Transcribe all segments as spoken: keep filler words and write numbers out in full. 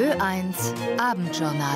Ö eins Abendjournal.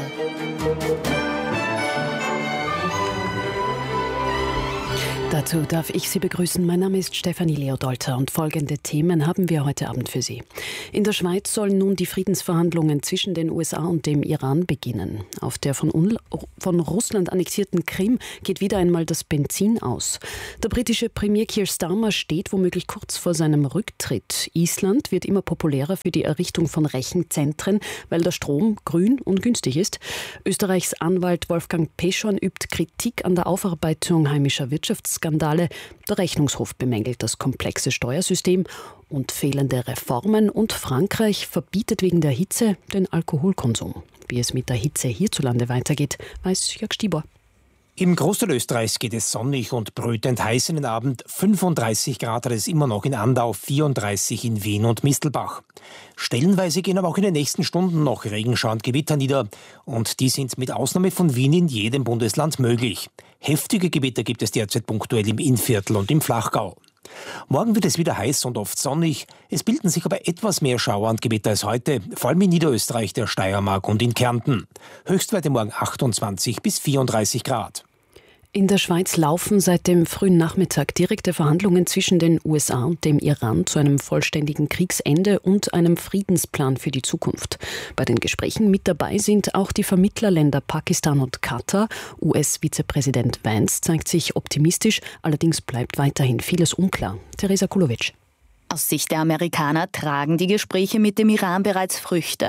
Dazu darf ich Sie begrüßen. Mein Name ist Stefanie Leodolter und folgende Themen haben wir heute Abend für Sie. In der Schweiz sollen nun die Friedensverhandlungen zwischen den U S A und dem Iran beginnen. Auf der von, Un- von Russland annektierten Krim geht wieder einmal das Benzin aus. Der britische Premier Keir Starmer steht womöglich kurz vor seinem Rücktritt. Island wird immer populärer für die Errichtung von Rechenzentren, weil der Strom grün und günstig ist. Österreichs Anwalt Wolfgang Peschorn übt Kritik an der Aufarbeitung heimischer Wirtschaftsskandale. Der Rechnungshof bemängelt das komplexe Steuersystem und fehlende Reformen. Und Frankreich verbietet wegen der Hitze den Alkoholkonsum. Wie es mit der Hitze hierzulande weitergeht, weiß Jörg Stibor. Im Großteil Österreichs geht es sonnig und brütend heiß in den Abend. fünfunddreißig Grad hat es immer noch in Andau, vierunddreißig in Wien und Mistelbach. Stellenweise gehen aber auch in den nächsten Stunden noch Regenschauer und Gewitter nieder. Und die sind mit Ausnahme von Wien in jedem Bundesland möglich. Heftige Gewitter gibt es derzeit punktuell im Innviertel und im Flachgau. Morgen wird es wieder heiß und oft sonnig. Es bilden sich aber etwas mehr Schauer und Gewitter als heute, vor allem in Niederösterreich, der Steiermark und in Kärnten. Höchstwerte morgen achtundzwanzig bis vierunddreißig Grad. In der Schweiz laufen seit dem frühen Nachmittag direkte Verhandlungen zwischen den U S A und dem Iran zu einem vollständigen Kriegsende und einem Friedensplan für die Zukunft. Bei den Gesprächen mit dabei sind auch die Vermittlerländer Pakistan und Katar. U S-Vizepräsident Vance zeigt sich optimistisch, allerdings bleibt weiterhin vieles unklar. Teresa Kulovic. Aus Sicht der Amerikaner tragen die Gespräche mit dem Iran bereits Früchte,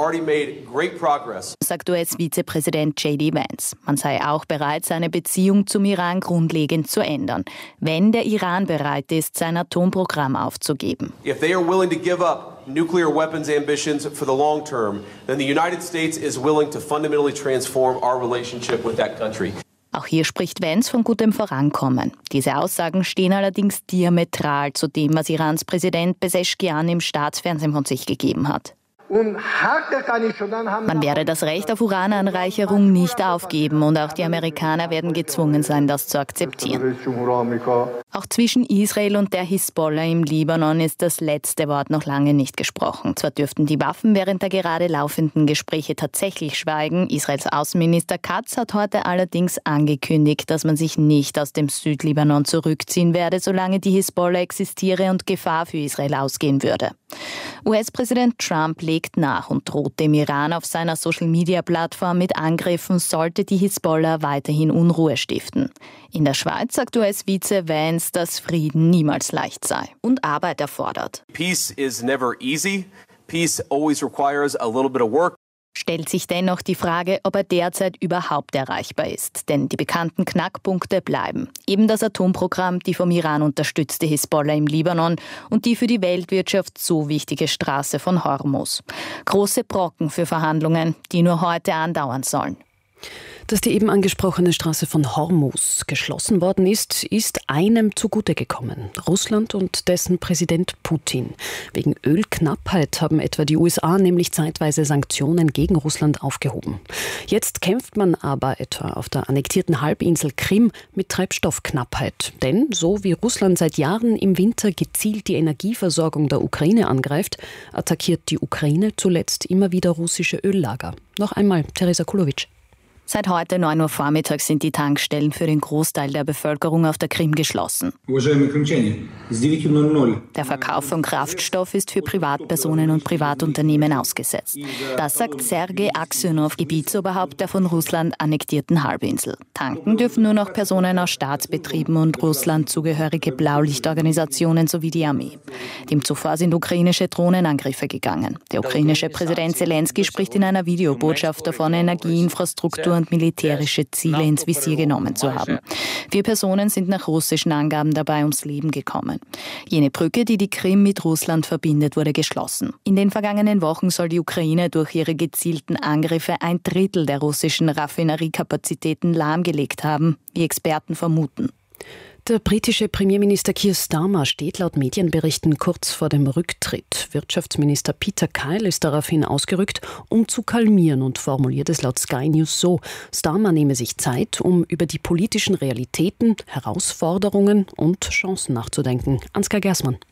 sagt U S-Vizepräsident J D Vance. Man sei auch bereit, seine Beziehung zum Iran grundlegend zu ändern, wenn der Iran bereit ist, sein Atomprogramm aufzugeben. If they are willing to give up nuclear weapons ambitions for the long term, then the United States is willing to fundamentally transform our relationship with that country. Auch hier spricht Vance von gutem Vorankommen. Diese Aussagen stehen allerdings diametral zu dem, was Irans Präsident Pezeshkian im Staatsfernsehen von sich gegeben hat. Man werde das Recht auf Urananreicherung nicht aufgeben und auch die Amerikaner werden gezwungen sein, das zu akzeptieren. Auch zwischen Israel und der Hisbollah im Libanon ist das letzte Wort noch lange nicht gesprochen. Zwar dürften die Waffen während der gerade laufenden Gespräche tatsächlich schweigen. Israels Außenminister Katz hat heute allerdings angekündigt, dass man sich nicht aus dem Südlibanon zurückziehen werde, solange die Hisbollah existiere und Gefahr für Israel ausgehen würde. U S-Präsident Trump legt nach und droht dem Iran auf seiner Social-Media-Plattform mit Angriffen, sollte die Hisbollah weiterhin Unruhe stiften. In der Schweiz sagt U S-Vize Vance, dass Frieden niemals leicht sei und Arbeit erfordert. Peace is never easy. Peace always requires a little bit of work. Stellt sich dennoch die Frage, ob er derzeit überhaupt erreichbar ist. Denn die bekannten Knackpunkte bleiben. Eben das Atomprogramm, die vom Iran unterstützte Hisbollah im Libanon und die für die Weltwirtschaft so wichtige Straße von Hormuz. Große Brocken für Verhandlungen, die nur heute andauern sollen. Dass die eben angesprochene Straße von Hormuz geschlossen worden ist, ist einem zugute gekommen. Russland und dessen Präsident Putin. Wegen Ölknappheit haben etwa die U S A nämlich zeitweise Sanktionen gegen Russland aufgehoben. Jetzt kämpft man aber etwa auf der annektierten Halbinsel Krim mit Treibstoffknappheit. Denn so wie Russland seit Jahren im Winter gezielt die Energieversorgung der Ukraine angreift, attackiert die Ukraine zuletzt immer wieder russische Öllager. Noch einmal Teresa Kulovic. Seit heute neun Uhr vormittags sind die Tankstellen für den Großteil der Bevölkerung auf der Krim geschlossen. Der Verkauf von Kraftstoff ist für Privatpersonen und Privatunternehmen ausgesetzt. Das sagt Sergei Aksynow, Gebietsoberhaupt der von Russland annektierten Halbinsel. Tanken dürfen nur noch Personen aus Staatsbetrieben und Russland zugehörige Blaulichtorganisationen sowie die Armee. Dem zuvor sind ukrainische Drohnenangriffe gegangen. Der ukrainische Präsident Zelensky spricht in einer Videobotschaft davon, Energieinfrastruktur und militärische Ziele ins Visier genommen zu haben. Vier Personen sind nach russischen Angaben dabei ums Leben gekommen. Jene Brücke, die die Krim mit Russland verbindet, wurde geschlossen. In den vergangenen Wochen soll die Ukraine durch ihre gezielten Angriffe ein Drittel der russischen Raffineriekapazitäten lahmgelegt haben, wie Experten vermuten. Der britische Premierminister Keir Starmer steht laut Medienberichten kurz vor dem Rücktritt. Wirtschaftsminister Peter Kyle ist daraufhin ausgerückt, um zu kalmieren und formuliert es laut Sky News so: Starmer nehme sich Zeit, um über die politischen Realitäten, Herausforderungen und Chancen nachzudenken. Ansgar Gersmann.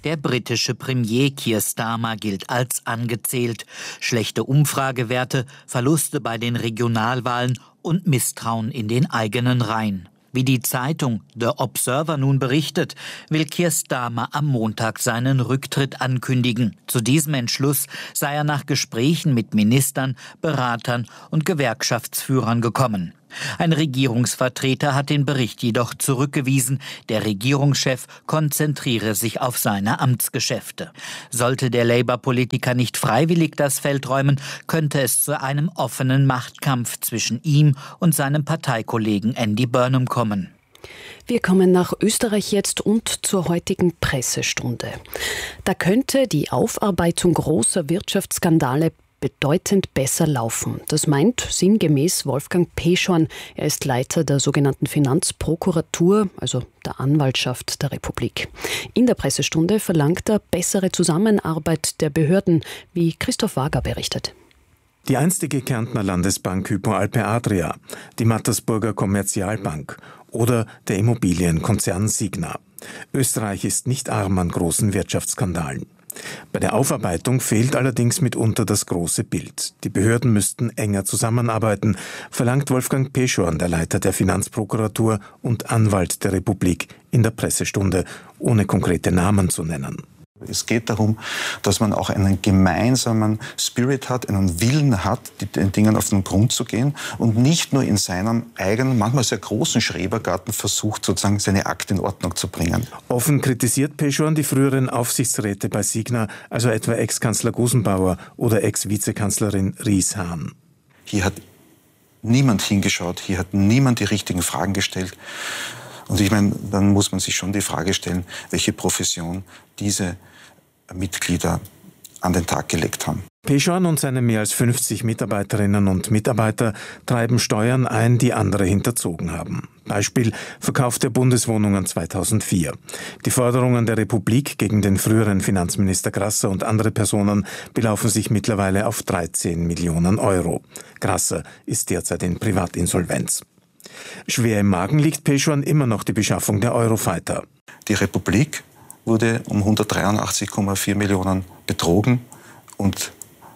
Der britische Premier Keir Starmer gilt als angezählt. Schlechte Umfragewerte, Verluste bei den Regionalwahlen und Misstrauen in den eigenen Reihen. Wie die Zeitung The Observer nun berichtet, will Keir Starmer am Montag seinen Rücktritt ankündigen. Zu diesem Entschluss sei er nach Gesprächen mit Ministern, Beratern und Gewerkschaftsführern gekommen. Ein Regierungsvertreter hat den Bericht jedoch zurückgewiesen. Der Regierungschef konzentriere sich auf seine Amtsgeschäfte. Sollte der Labour-Politiker nicht freiwillig das Feld räumen, könnte es zu einem offenen Machtkampf zwischen ihm und seinem Parteikollegen Andy Burnham kommen. Wir kommen nach Österreich jetzt und zur heutigen Pressestunde. Da könnte die Aufarbeitung großer Wirtschaftsskandale bedeutend besser laufen. Das meint sinngemäß Wolfgang Peschorn. Er ist Leiter der sogenannten Finanzprokuratur, also der Anwaltschaft der Republik. In der Pressestunde verlangt er bessere Zusammenarbeit der Behörden, wie Christoph Wager berichtet. Die einstige Kärntner Landesbank Hypo Alpe Adria, die Mattersburger Kommerzialbank oder der Immobilienkonzern Signa. Österreich ist nicht arm an großen Wirtschaftsskandalen. Bei der Aufarbeitung fehlt allerdings mitunter das große Bild. Die Behörden müssten enger zusammenarbeiten, verlangt Wolfgang Peschorn, der Leiter der Finanzprokuratur und Anwalt der Republik, in der Pressestunde, ohne konkrete Namen zu nennen. Es geht darum, dass man auch einen gemeinsamen Spirit hat, einen Willen hat, den Dingen auf den Grund zu gehen und nicht nur in seinem eigenen, manchmal sehr großen Schrebergarten versucht, sozusagen seine Akte in Ordnung zu bringen. Offen kritisiert Peschorn die früheren Aufsichtsräte bei Signa, also etwa Ex-Kanzler Gusenbauer oder Ex-Vizekanzlerin Ries-Hahn. Hier hat niemand hingeschaut, hier hat niemand die richtigen Fragen gestellt. Und ich meine, dann muss man sich schon die Frage stellen, welche Profession diese Mitglieder an den Tag gelegt haben. Peschorn und seine mehr als fünfzig Mitarbeiterinnen und Mitarbeiter treiben Steuern ein, die andere hinterzogen haben. Beispiel Verkauf der Bundeswohnungen zweitausendvier. Die Forderungen der Republik gegen den früheren Finanzminister Grasser und andere Personen belaufen sich mittlerweile auf dreizehn Millionen Euro. Grasser ist derzeit in Privatinsolvenz. Schwer im Magen liegt Peschorn immer noch die Beschaffung der Eurofighter. Die Republik wurde um hundertdreiundachtzig Komma vier Millionen betrogen und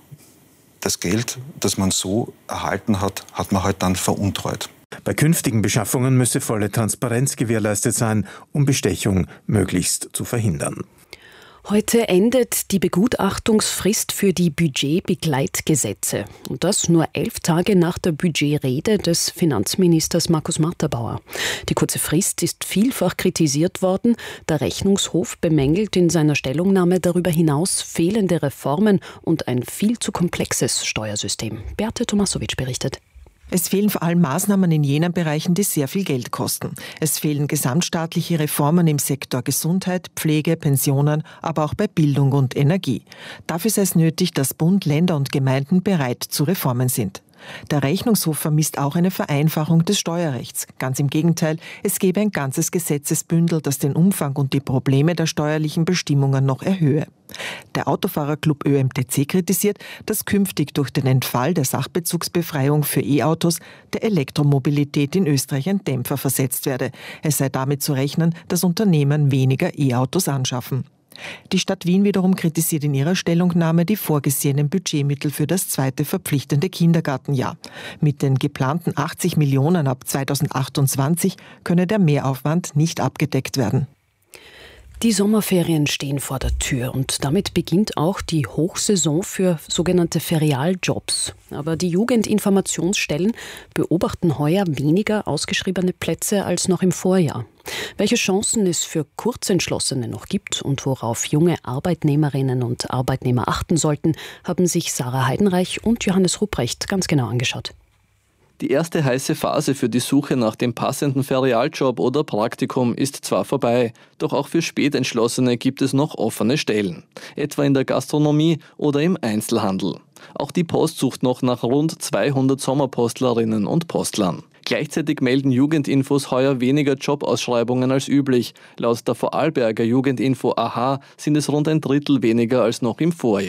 das Geld, das man so erhalten hat, hat man halt dann veruntreut. Bei künftigen Beschaffungen müsse volle Transparenz gewährleistet sein, um Bestechung möglichst zu verhindern. Heute endet die Begutachtungsfrist für die Budgetbegleitgesetze. Und das nur elf Tage nach der Budgetrede des Finanzministers Markus Matterbauer. Die kurze Frist ist vielfach kritisiert worden. Der Rechnungshof bemängelt in seiner Stellungnahme darüber hinaus fehlende Reformen und ein viel zu komplexes Steuersystem. Beate Tomasowitsch berichtet. Es fehlen vor allem Maßnahmen in jenen Bereichen, die sehr viel Geld kosten. Es fehlen gesamtstaatliche Reformen im Sektor Gesundheit, Pflege, Pensionen, aber auch bei Bildung und Energie. Dafür sei es nötig, dass Bund, Länder und Gemeinden bereit zu Reformen sind. Der Rechnungshof vermisst auch eine Vereinfachung des Steuerrechts. Ganz im Gegenteil, es gäbe ein ganzes Gesetzesbündel, das den Umfang und die Probleme der steuerlichen Bestimmungen noch erhöhe. Der Autofahrerclub Ö M T C kritisiert, dass künftig durch den Entfall der Sachbezugsbefreiung für E-Autos der Elektromobilität in Österreich ein Dämpfer versetzt werde. Es sei damit zu rechnen, dass Unternehmen weniger E-Autos anschaffen. Die Stadt Wien wiederum kritisiert in ihrer Stellungnahme die vorgesehenen Budgetmittel für das zweite verpflichtende Kindergartenjahr. Mit den geplanten achtzig Millionen ab zweitausendachtundzwanzig könne der Mehraufwand nicht abgedeckt werden. Die Sommerferien stehen vor der Tür und damit beginnt auch die Hochsaison für sogenannte Ferialjobs. Aber die Jugendinformationsstellen beobachten heuer weniger ausgeschriebene Plätze als noch im Vorjahr. Welche Chancen es für Kurzentschlossene noch gibt und worauf junge Arbeitnehmerinnen und Arbeitnehmer achten sollten, haben sich Sarah Heidenreich und Johannes Rupprecht ganz genau angeschaut. Die erste heiße Phase für die Suche nach dem passenden Ferialjob oder Praktikum ist zwar vorbei, doch auch für Spätentschlossene gibt es noch offene Stellen, etwa in der Gastronomie oder im Einzelhandel. Auch die Post sucht noch nach rund zweihundert Sommerpostlerinnen und Postlern. Gleichzeitig melden Jugendinfos heuer weniger Jobausschreibungen als üblich. Laut der Vorarlberger Jugendinfo A H sind es rund ein Drittel weniger als noch im Vorjahr.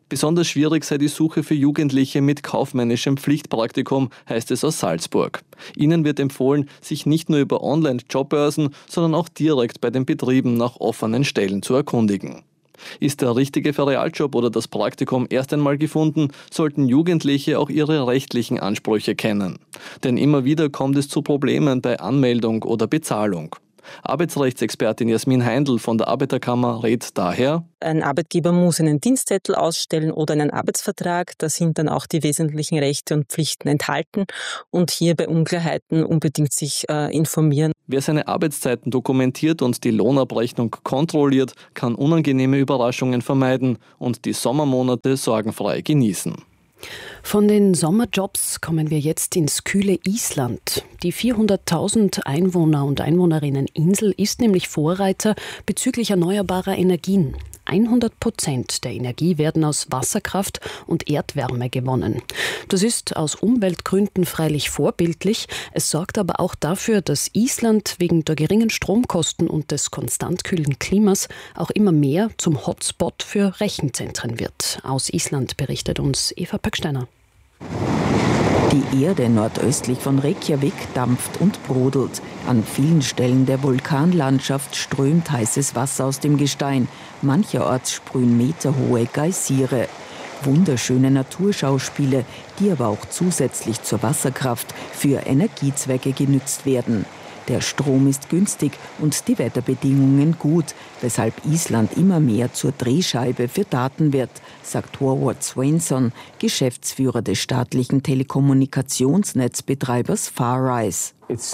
Besonders schwierig sei die Suche für Jugendliche mit kaufmännischem Pflichtpraktikum, heißt es aus Salzburg. Ihnen wird empfohlen, sich nicht nur über Online-Jobbörsen, sondern auch direkt bei den Betrieben nach offenen Stellen zu erkundigen. Ist der richtige für Realjob oder das Praktikum erst einmal gefunden, sollten Jugendliche auch ihre rechtlichen Ansprüche kennen. Denn immer wieder kommt es zu Problemen bei Anmeldung oder Bezahlung. Arbeitsrechtsexpertin Jasmin Heindl von der Arbeiterkammer rät daher: Ein Arbeitgeber muss einen Dienstzettel ausstellen oder einen Arbeitsvertrag. Da sind dann auch die wesentlichen Rechte und Pflichten enthalten. Und hier bei Unklarheiten unbedingt sich äh, informieren. Wer seine Arbeitszeiten dokumentiert und die Lohnabrechnung kontrolliert, kann unangenehme Überraschungen vermeiden und die Sommermonate sorgenfrei genießen. Von den Sommerjobs kommen wir jetzt ins kühle Island. Die vierhunderttausend Einwohner und Einwohnerinnen Insel ist nämlich Vorreiter bezüglich erneuerbarer Energien. hundert Prozent der Energie werden aus Wasserkraft und Erdwärme gewonnen. Das ist aus Umweltgründen freilich vorbildlich. Es sorgt aber auch dafür, dass Island wegen der geringen Stromkosten und des konstant kühlen Klimas auch immer mehr zum Hotspot für Rechenzentren wird. Aus Island berichtet uns Eva Pöcksteiner. Die Erde nordöstlich von Reykjavik dampft und brodelt. An vielen Stellen der Vulkanlandschaft strömt heißes Wasser aus dem Gestein. Mancherorts sprühen meterhohe Geysire. Wunderschöne Naturschauspiele, die aber auch zusätzlich zur Wasserkraft für Energiezwecke genützt werden. Der Strom ist günstig und die Wetterbedingungen gut, weshalb Island immer mehr zur Drehscheibe für Daten wird, sagt Howard Swainson, Geschäftsführer des staatlichen Telekommunikationsnetzbetreibers Farrise.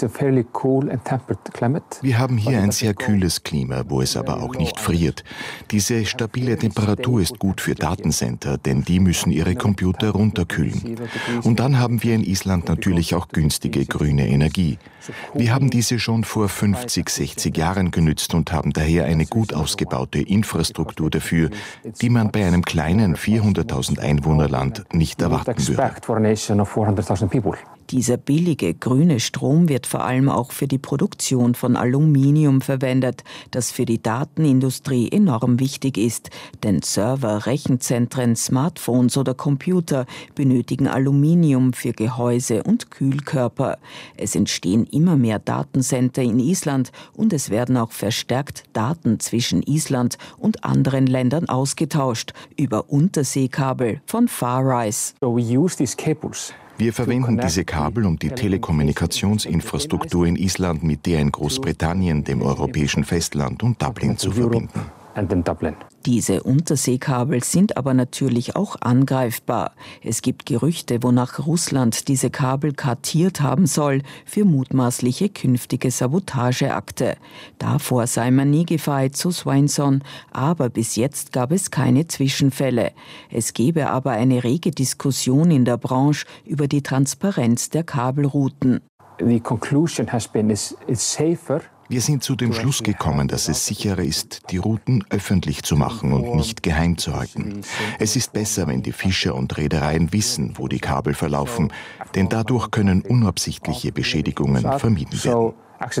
Wir haben hier ein sehr kühles Klima, wo es aber auch nicht friert. Diese stabile Temperatur ist gut für Datencenter, denn die müssen ihre Computer runterkühlen. Und dann haben wir in Island natürlich auch günstige grüne Energie. Wir haben diese schon vor fünfzig, sechzig Jahren genützt und haben daher eine gut ausgebaute Infrastruktur dafür, die man bei einem kleinen vierhunderttausend Einwohnerland nicht erwarten würde. Dieser billige grüne Strom wird vor allem auch für die Produktion von Aluminium verwendet, das für die Datenindustrie enorm wichtig ist. Denn Server, Rechenzentren, Smartphones oder Computer benötigen Aluminium für Gehäuse und Kühlkörper. Es entstehen immer mehr Datencenter in Island und es werden auch verstärkt Daten zwischen Island und anderen Ländern ausgetauscht über Unterseekabel von Farrise. Wir verwenden diese Kabel, um die Telekommunikationsinfrastruktur in Island mit der in Großbritannien, dem europäischen Festland und Dublin zu verbinden. Diese Unterseekabel sind aber natürlich auch angreifbar. Es gibt Gerüchte, wonach Russland diese Kabel kartiert haben soll für mutmaßliche künftige Sabotageakte. Davor sei man nie gefeit, so Swainson, aber bis jetzt gab es keine Zwischenfälle. Es gebe aber eine rege Diskussion in der Branche über die Transparenz der Kabelrouten. The conclusion has been it's safer. Wir sind zu dem Schluss gekommen, dass es sicherer ist, die Routen öffentlich zu machen und nicht geheim zu halten. Es ist besser, wenn die Fischer und Reedereien wissen, wo die Kabel verlaufen, denn dadurch können unabsichtliche Beschädigungen vermieden werden.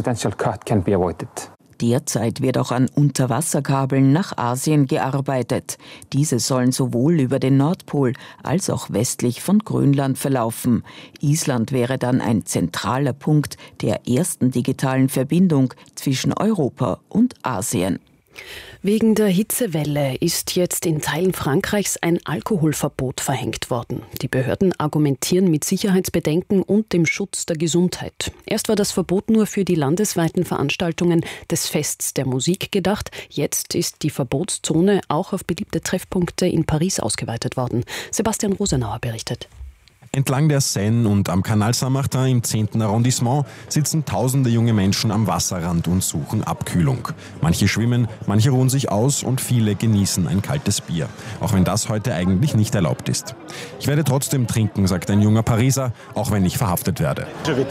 Derzeit wird auch an Unterwasserkabeln nach Asien gearbeitet. Diese sollen sowohl über den Nordpol als auch westlich von Grönland verlaufen. Island wäre dann ein zentraler Punkt der ersten digitalen Verbindung zwischen Europa und Asien. Wegen der Hitzewelle ist jetzt in Teilen Frankreichs ein Alkoholverbot verhängt worden. Die Behörden argumentieren mit Sicherheitsbedenken und dem Schutz der Gesundheit. Erst war das Verbot nur für die landesweiten Veranstaltungen des Fests der Musik gedacht. Jetzt ist die Verbotszone auch auf beliebte Treffpunkte in Paris ausgeweitet worden. Sebastian Rosenauer berichtet. Entlang der Seine und am Canal Saint-Martin im zehnten Arrondissement sitzen tausende junge Menschen am Wasserrand und suchen Abkühlung. Manche schwimmen, manche ruhen sich aus und viele genießen ein kaltes Bier. Auch wenn das heute eigentlich nicht erlaubt ist. Ich werde trotzdem trinken, sagt ein junger Pariser, auch wenn ich verhaftet werde.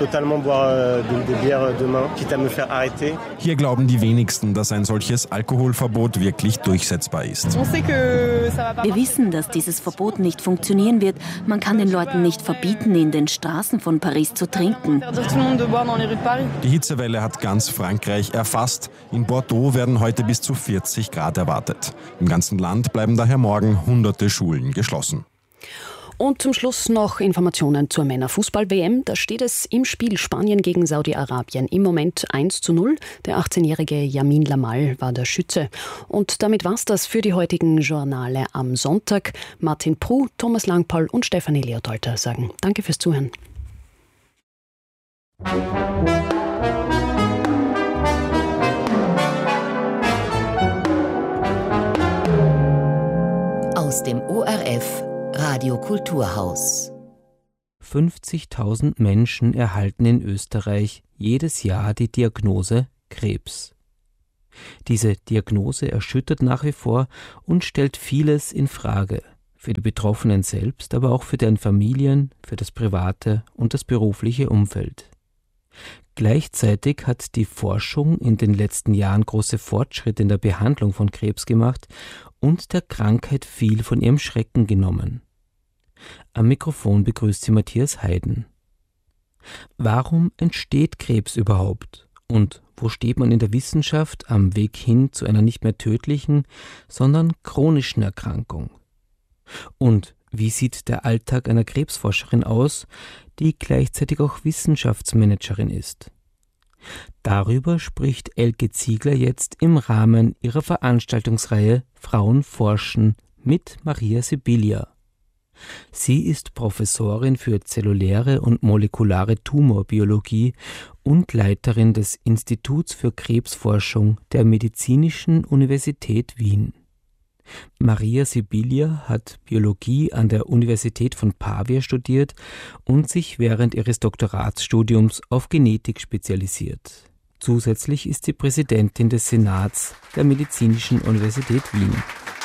Hier glauben die wenigsten, dass ein solches Alkoholverbot wirklich durchsetzbar ist. Wir wissen, dass dieses Verbot nicht funktionieren wird. Man kann den Leuten nicht nicht verbieten, in den Straßen von Paris zu trinken. Die Hitzewelle hat ganz Frankreich erfasst. In Bordeaux werden heute bis zu vierzig Grad erwartet. Im ganzen Land bleiben daher morgen hunderte Schulen geschlossen. Und zum Schluss noch Informationen zur Männerfußball-W M. Da steht es im Spiel Spanien gegen Saudi-Arabien im Moment eins zu null. Der achtzehnjährige Yamin Lamal war der Schütze. Und damit war's das für die heutigen Journale am Sonntag. Martin Pruh, Thomas Langpaul und Stefanie Leodolter sagen Danke fürs Zuhören. Aus dem O R F Radio Kulturhaus. fünfzigtausend Menschen erhalten in Österreich jedes Jahr die Diagnose Krebs. Diese Diagnose erschüttert nach wie vor und stellt vieles in Frage. Für die Betroffenen selbst, aber auch für deren Familien, für das private und das berufliche Umfeld. Gleichzeitig hat die Forschung in den letzten Jahren große Fortschritte in der Behandlung von Krebs gemacht und der Krankheit viel von ihrem Schrecken genommen. Am Mikrofon begrüßt sie Matthias Heiden. Warum entsteht Krebs überhaupt? Und wo steht man in der Wissenschaft am Weg hin zu einer nicht mehr tödlichen, sondern chronischen Erkrankung? Und wie sieht der Alltag einer Krebsforscherin aus, die gleichzeitig auch Wissenschaftsmanagerin ist? Darüber spricht Elke Ziegler jetzt im Rahmen ihrer Veranstaltungsreihe Frauen forschen mit Maria Sibilia. Sie ist Professorin für zelluläre und molekulare Tumorbiologie und Leiterin des Instituts für Krebsforschung der Medizinischen Universität Wien. Maria Sibilia hat Biologie an der Universität von Pavia studiert und sich während ihres Doktoratsstudiums auf Genetik spezialisiert. Zusätzlich ist sie Präsidentin des Senats der Medizinischen Universität Wien.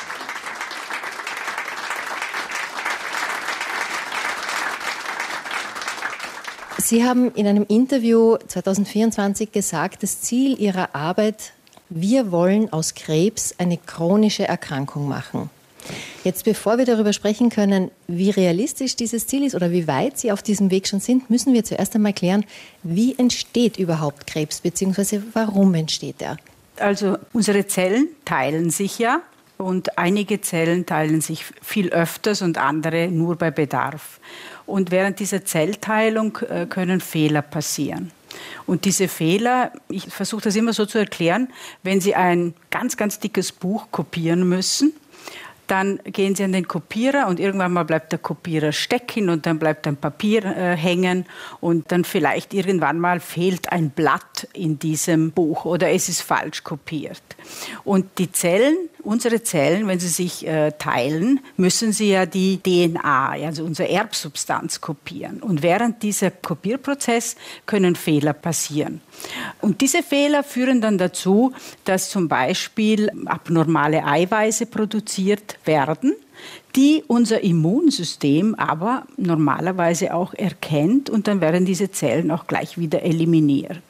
Sie haben in einem Interview zwanzig vierundzwanzig gesagt, das Ziel Ihrer Arbeit: Wir wollen aus Krebs eine chronische Erkrankung machen. Jetzt, bevor wir darüber sprechen können, wie realistisch dieses Ziel ist oder wie weit Sie auf diesem Weg schon sind, müssen wir zuerst einmal klären, wie entsteht überhaupt Krebs, beziehungsweise warum entsteht er? Also unsere Zellen teilen sich ja und einige Zellen teilen sich viel öfters und andere nur bei Bedarf. Und während dieser Zellteilung äh, können Fehler passieren. Und diese Fehler, ich versuche das immer so zu erklären, wenn Sie ein ganz, ganz dickes Buch kopieren müssen, dann gehen Sie an den Kopierer und irgendwann mal bleibt der Kopierer stecken und dann bleibt ein Papier äh, hängen und dann vielleicht irgendwann mal fehlt ein Blatt in diesem Buch oder es ist falsch kopiert. Und die Zellen, unsere Zellen, wenn sie sich äh, teilen, müssen sie ja die D N A, also unsere Erbsubstanz, kopieren. Und während dieser Kopierprozess können Fehler passieren. Und diese Fehler führen dann dazu, dass zum Beispiel abnormale Eiweiße produziert werden, die unser Immunsystem aber normalerweise auch erkennt und dann werden diese Zellen auch gleich wieder eliminiert.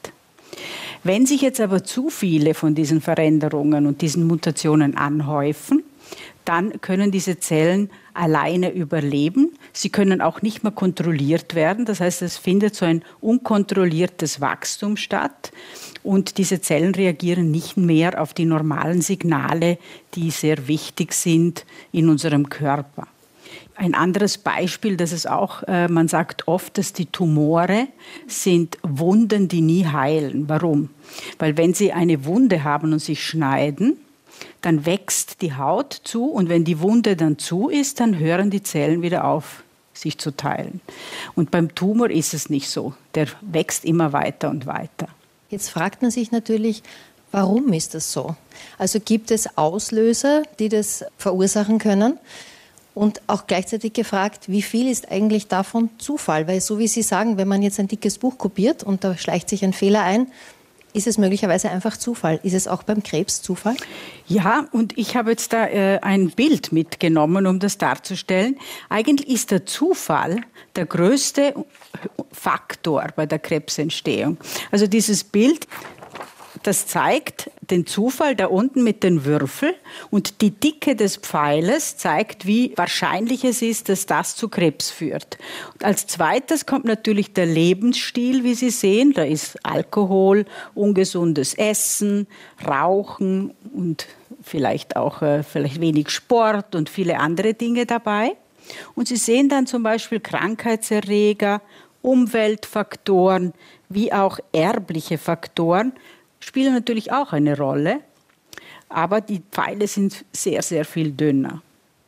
Wenn sich jetzt aber zu viele von diesen Veränderungen und diesen Mutationen anhäufen, dann können diese Zellen alleine überleben. Sie können auch nicht mehr kontrolliert werden. Das heißt, es findet so ein unkontrolliertes Wachstum statt. Und diese Zellen reagieren nicht mehr auf die normalen Signale, die sehr wichtig sind in unserem Körper. Ein anderes Beispiel, das ist auch, äh, man sagt oft, dass die Tumore sind Wunden, die nie heilen. Warum? Weil wenn Sie eine Wunde haben und sich schneiden, dann wächst die Haut zu und wenn die Wunde dann zu ist, dann hören die Zellen wieder auf, sich zu teilen. Und beim Tumor ist es nicht so. Der wächst immer weiter und weiter. Jetzt fragt man sich natürlich, warum ist das so? Also gibt es Auslöser, die das verursachen können? Und auch gleichzeitig gefragt, wie viel ist eigentlich davon Zufall? Weil so wie Sie sagen, wenn man jetzt ein dickes Buch kopiert und da schleicht sich ein Fehler ein, ist es möglicherweise einfach Zufall. Ist es auch beim Krebs Zufall? Ja, und ich habe jetzt da äh, ein Bild mitgenommen, um das darzustellen. Eigentlich ist der Zufall der größte Faktor bei der Krebsentstehung. Also dieses Bild das zeigt den Zufall da unten mit den Würfeln und die Dicke des Pfeiles zeigt, wie wahrscheinlich es ist, dass das zu Krebs führt. Und als zweites kommt natürlich der Lebensstil, wie Sie sehen. Da ist Alkohol, ungesundes Essen, Rauchen und vielleicht auch äh, vielleicht wenig Sport und viele andere Dinge dabei. Und Sie sehen dann zum Beispiel Krankheitserreger, Umweltfaktoren, wie auch erbliche Faktoren spielen natürlich auch eine Rolle, aber die Pfeile sind sehr, sehr viel dünner.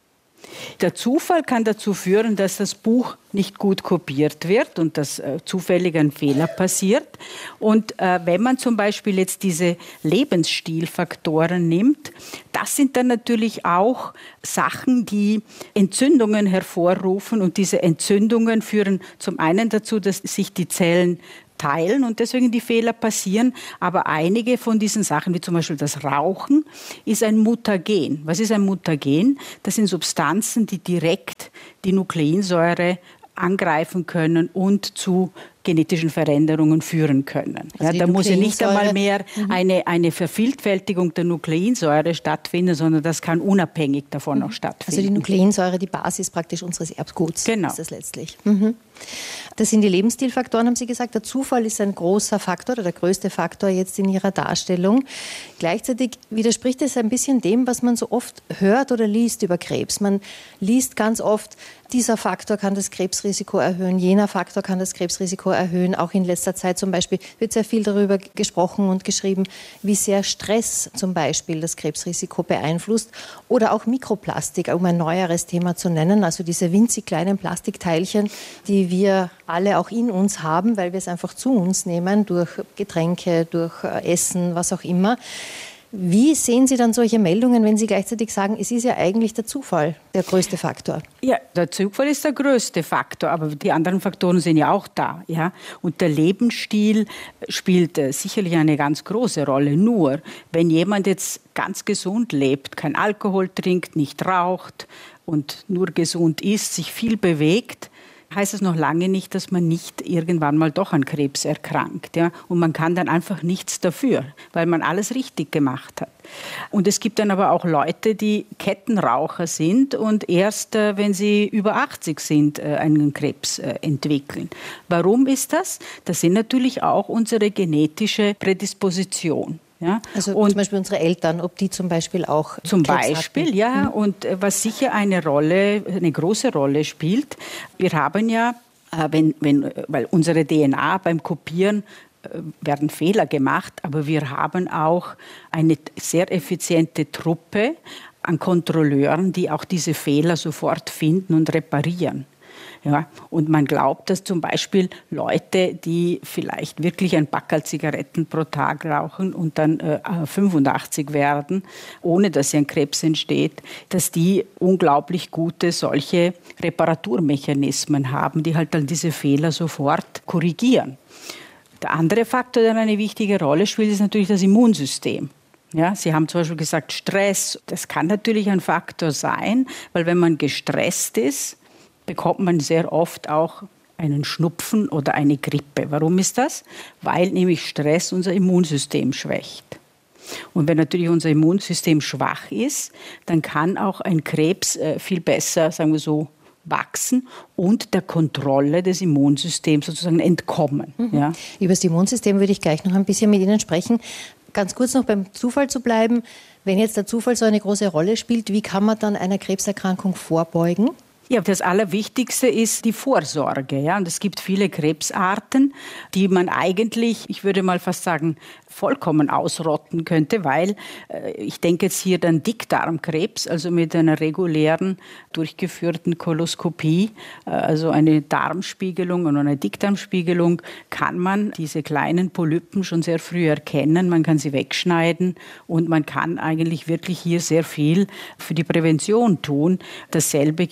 Der Zufall kann dazu führen, dass das Buch nicht gut kopiert wird und dass äh, zufällig ein Fehler passiert. Und äh, wenn man zum Beispiel jetzt diese Lebensstilfaktoren nimmt, das sind dann natürlich auch Sachen, die Entzündungen hervorrufen. Und diese Entzündungen führen zum einen dazu, dass sich die Zellen teilen und deswegen die Fehler passieren. Aber einige von diesen Sachen, wie zum Beispiel das Rauchen, ist ein Mutagen. Was ist ein Mutagen? Das sind Substanzen, die direkt die Nukleinsäure angreifen können und zu genetischen Veränderungen führen können. Also ja, da muss ja nicht einmal mehr mhm. eine, eine Vervielfältigung der Nukleinsäure stattfinden, sondern das kann unabhängig davon mhm. auch stattfinden. Also die Nukleinsäure, die Basis praktisch unseres Erbguts genau. ist das letztlich. Mhm. Das sind die Lebensstilfaktoren, haben Sie gesagt. Der Zufall ist ein großer Faktor oder der größte Faktor jetzt in Ihrer Darstellung. Gleichzeitig widerspricht es ein bisschen dem, was man so oft hört oder liest über Krebs. Man liest ganz oft, dieser Faktor kann das Krebsrisiko erhöhen, jener Faktor kann das Krebsrisiko erhöhen. Auch in letzter Zeit zum Beispiel wird sehr viel darüber gesprochen und geschrieben, wie sehr Stress zum Beispiel das Krebsrisiko beeinflusst. Oder auch Mikroplastik, um ein neueres Thema zu nennen. Also diese winzig kleinen Plastikteilchen, die wir alle auch in uns haben, weil wir es einfach zu uns nehmen, durch Getränke, durch Essen, was auch immer. Wie sehen Sie dann solche Meldungen, wenn Sie gleichzeitig sagen, es ist ja eigentlich der Zufall der größte Faktor? Ja, der Zufall ist der größte Faktor, aber die anderen Faktoren sind ja auch da. Ja? Und der Lebensstil spielt äh, sicherlich eine ganz große Rolle. Nur, wenn jemand jetzt ganz gesund lebt, kein Alkohol trinkt, nicht raucht und nur gesund isst, sich viel bewegt, heißt es noch lange nicht, dass man nicht irgendwann mal doch an Krebs erkrankt. Ja? Und man kann dann einfach nichts dafür, weil man alles richtig gemacht hat. Und es gibt dann aber auch Leute, die Kettenraucher sind und erst, äh, wenn sie über achtzig sind, äh, einen Krebs äh, entwickeln. Warum ist das? Das sind natürlich auch unsere genetische Prädisposition. Ja, also und zum Beispiel unsere Eltern, ob die zum Beispiel auch Zum Krebs Beispiel, hatten. ja. Mhm. Und was sicher eine Rolle, eine große Rolle spielt, wir haben ja, wenn, wenn, weil unsere D N A beim Kopieren werden Fehler gemacht, aber wir haben auch eine sehr effiziente Truppe an Kontrolleuren, die auch diese Fehler sofort finden und reparieren. Ja, und man glaubt, dass zum Beispiel Leute, die vielleicht wirklich ein Packerl Zigaretten pro Tag rauchen und dann äh, fünfundachtzig werden, ohne dass ein Krebs entsteht, dass die unglaublich gute solche Reparaturmechanismen haben, die halt dann diese Fehler sofort korrigieren. Der andere Faktor, der eine wichtige Rolle spielt, ist natürlich das Immunsystem. Ja, Sie haben zum Beispiel gesagt, Stress. Das kann natürlich ein Faktor sein, weil wenn man gestresst ist, bekommt man sehr oft auch einen Schnupfen oder eine Grippe. Warum ist das? Weil nämlich Stress unser Immunsystem schwächt. Und wenn natürlich unser Immunsystem schwach ist, dann kann auch ein Krebs viel besser, sagen wir so, wachsen und der Kontrolle des Immunsystems sozusagen entkommen. Mhm. Ja. Über das Immunsystem würde ich gleich noch ein bisschen mit Ihnen sprechen. Ganz kurz noch beim Zufall zu bleiben. Wenn jetzt der Zufall so eine große Rolle spielt, wie kann man dann einer Krebserkrankung vorbeugen? Ja, das Allerwichtigste ist die Vorsorge. Ja? Und es gibt viele Krebsarten, die man eigentlich, ich würde mal fast sagen, vollkommen ausrotten könnte, weil äh, ich denke jetzt hier an Dickdarmkrebs, also mit einer regulären, durchgeführten Koloskopie, äh, also eine Darmspiegelung und eine Dickdarmspiegelung, kann man diese kleinen Polypen schon sehr früh erkennen, man kann sie wegschneiden und man kann eigentlich wirklich hier sehr viel für die Prävention tun. Dasselbe gilt natürlich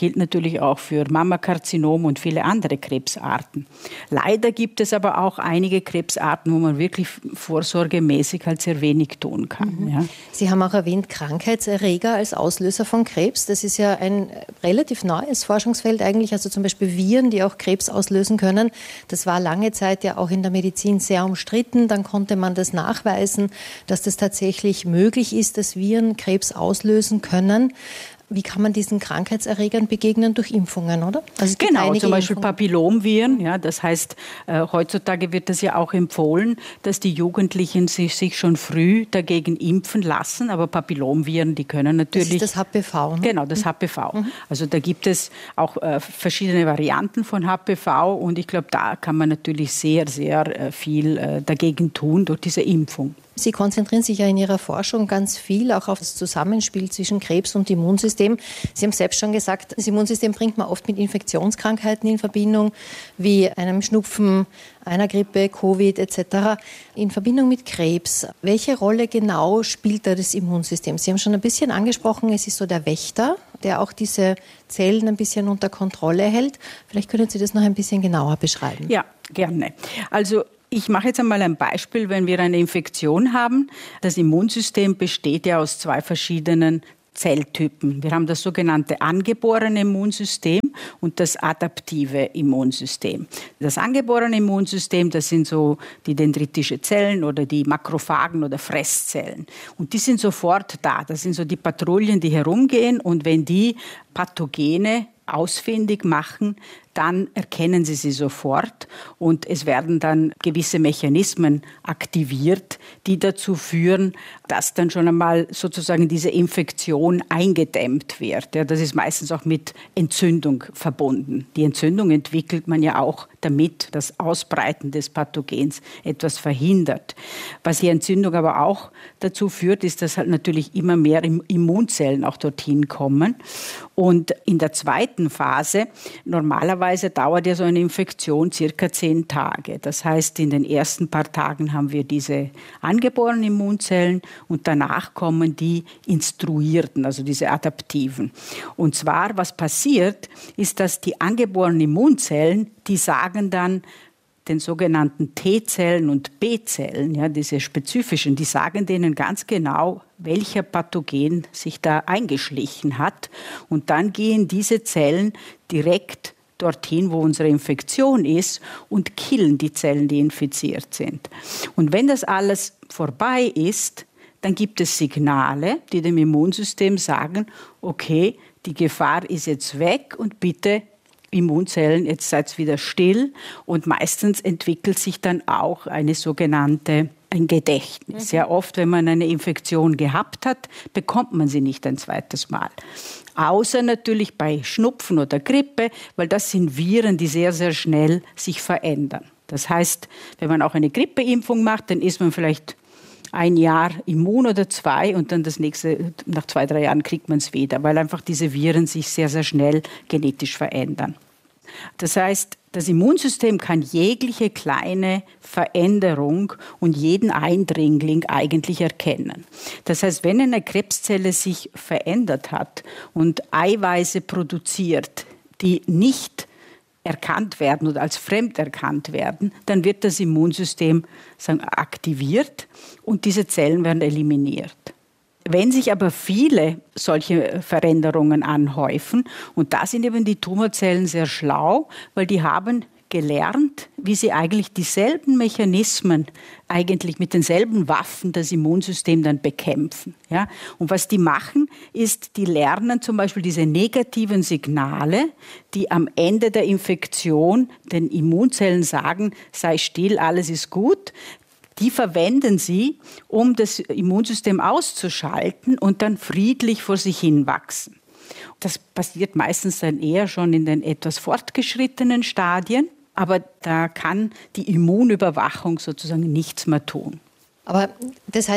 natürlich auch für Mammakarzinom und viele andere Krebsarten. Leider gibt es aber auch einige Krebsarten, wo man wirklich vorsorgemäßig halt sehr wenig tun kann. Mhm. Ja. Sie haben auch erwähnt, Krankheitserreger als Auslöser von Krebs. Das ist ja ein relativ neues Forschungsfeld eigentlich, also zum Beispiel Viren, die auch Krebs auslösen können. Das war lange Zeit ja auch in der Medizin sehr umstritten. Dann konnte man das nachweisen, dass das tatsächlich möglich ist, dass Viren Krebs auslösen können. Wie kann man diesen Krankheitserregern begegnen? Durch Impfungen, oder? Also genau, zum Beispiel Impfungen. Papillomviren. Ja, das heißt, äh, heutzutage wird das ja auch empfohlen, dass die Jugendlichen sich, sich schon früh dagegen impfen lassen. Aber Papillomviren, die können natürlich... Das ist das H P V, ne? Genau, das H P V. Mhm. Also da gibt es auch äh, verschiedene Varianten von H P V. Und ich glaube, da kann man natürlich sehr, sehr äh, viel äh, dagegen tun durch diese Impfung. Sie konzentrieren sich ja in Ihrer Forschung ganz viel auch auf das Zusammenspiel zwischen Krebs und Immunsystem. Sie haben selbst schon gesagt, das Immunsystem bringt man oft mit Infektionskrankheiten in Verbindung, wie einem Schnupfen, einer Grippe, Covid et cetera, in Verbindung mit Krebs. Welche Rolle genau spielt da das Immunsystem? Sie haben schon ein bisschen angesprochen, es ist so der Wächter, der auch diese Zellen ein bisschen unter Kontrolle hält. Vielleicht können Sie das noch ein bisschen genauer beschreiben. Ja, gerne. Also ich mache jetzt einmal ein Beispiel, wenn wir eine Infektion haben. Das Immunsystem besteht ja aus zwei verschiedenen Zelltypen. Wir haben das sogenannte angeborene Immunsystem und das adaptive Immunsystem. Das angeborene Immunsystem, das sind so die dendritische Zellen oder die Makrophagen oder Fresszellen. Und die sind sofort da. Das sind so die Patrouillen, die herumgehen. Und wenn die Pathogene ausfindig machen, dann erkennen sie sie sofort und es werden dann gewisse Mechanismen aktiviert, die dazu führen, dass dann schon einmal sozusagen diese Infektion eingedämmt wird. Ja, das ist meistens auch mit Entzündung verbunden. Die Entzündung entwickelt man ja auch, damit das Ausbreiten des Pathogens etwas verhindert. Was die Entzündung aber auch dazu führt, ist, dass halt natürlich immer mehr Immunzellen auch dorthin kommen. Und in der zweiten Phase, normalerweise dauert ja so eine Infektion circa zehn Tage. Das heißt, in den ersten paar Tagen haben wir diese angeborenen Immunzellen und danach kommen die instruierten, also diese adaptiven. Und zwar, was passiert, ist, dass die angeborenen Immunzellen, die sagen dann, den sogenannten T-Zellen und B-Zellen, ja, diese spezifischen, die sagen denen ganz genau, welcher Pathogen sich da eingeschlichen hat. Und dann gehen diese Zellen direkt dorthin, wo unsere Infektion ist und killen die Zellen, die infiziert sind. Und wenn das alles vorbei ist, dann gibt es Signale, die dem Immunsystem sagen, okay, die Gefahr ist jetzt weg und bitte Immunzellen, jetzt seid wieder still. Und meistens entwickelt sich dann auch eine sogenannte ein Gedächtnis. Mhm. Sehr oft, wenn man eine Infektion gehabt hat, bekommt man sie nicht ein zweites Mal. Außer natürlich bei Schnupfen oder Grippe, weil das sind Viren, die sehr, sehr schnell sich verändern. Das heißt, wenn man auch eine Grippeimpfung macht, dann ist man vielleicht ein Jahr immun oder zwei und dann das nächste, nach zwei, drei Jahren kriegt man es wieder, weil einfach diese Viren sich sehr, sehr schnell genetisch verändern. Das heißt, das Immunsystem kann jegliche kleine Veränderung und jeden Eindringling eigentlich erkennen. Das heißt, wenn eine Krebszelle sich verändert hat und Eiweiße produziert, die nicht erkannt werden oder als fremd erkannt werden, dann wird das Immunsystem sagen, aktiviert und diese Zellen werden eliminiert. Wenn sich aber viele solche Veränderungen anhäufen, und da sind eben die Tumorzellen sehr schlau, weil die haben gelernt, wie sie eigentlich dieselben Mechanismen, eigentlich mit denselben Waffen das Immunsystem dann bekämpfen. Ja? Und was die machen, ist, die lernen zum Beispiel diese negativen Signale, die am Ende der Infektion den Immunzellen sagen, sei still, alles ist gut. Die verwenden sie, um das Immunsystem auszuschalten und dann friedlich vor sich hin wachsen. Das passiert meistens dann eher schon in den etwas fortgeschrittenen Stadien, aber da kann die Immunüberwachung sozusagen nichts mehr tun. Aber das heißt,